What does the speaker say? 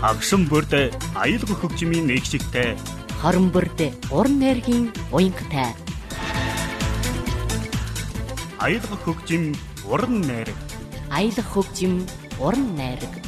Хагшин бүрд аюулгүй хөгжмийн нэгшигтэй. Хорон бүрд уран найргийн уянгатай. Аюулгүй хөгжим уран найраг. Аюулгүй хөгжим уран найраг.